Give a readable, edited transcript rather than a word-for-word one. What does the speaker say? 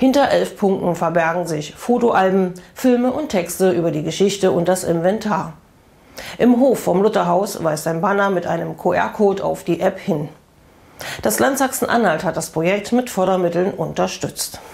Hinter 11 Punkten verbergen sich Fotoalben, Filme und Texte über die Geschichte und das Inventar. Im Hof vom Lutherhaus weist ein Banner mit einem QR-Code auf die App hin. Das Land Sachsen-Anhalt hat das Projekt mit Fördermitteln unterstützt.